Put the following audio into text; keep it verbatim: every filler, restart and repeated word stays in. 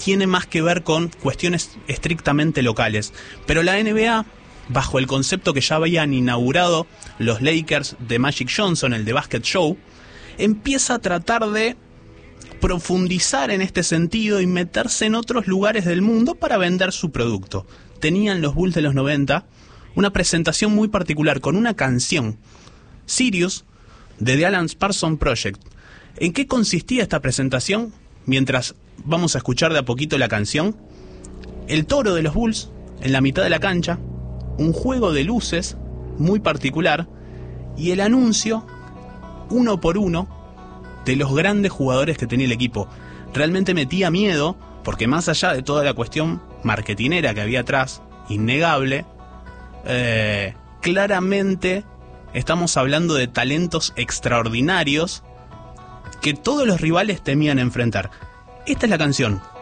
tiene más que ver con cuestiones estrictamente locales. Pero la N B A, bajo el concepto que ya habían inaugurado los Lakers de Magic Johnson, el de Basket Show, empieza a tratar de profundizar en este sentido y meterse en otros lugares del mundo para vender su producto. Tenían los Bulls de los noventa una presentación muy particular con una canción, Sirius, de The Alan Parsons Project. ¿En qué consistía esta presentación? Mientras vamos a escuchar de a poquito la canción, el toro de los Bulls en la mitad de la cancha, un juego de luces muy particular y el anuncio, uno por uno, de los grandes jugadores que tenía el equipo. Realmente metía miedo, porque más allá de toda la cuestión marketinera que había atrás, innegable, eh, claramente estamos hablando de talentos extraordinarios que todos los rivales temían enfrentar. Esta es la canción,